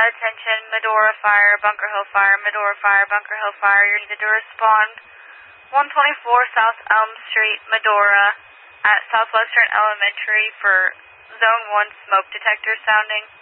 Attention, Medora Fire, Bunker Hill Fire, Medora Fire, Bunker Hill Fire. You're needed to respond. 124 South Elm Street, Medora, at Southwestern Elementary for Zone 1 smoke detector sounding.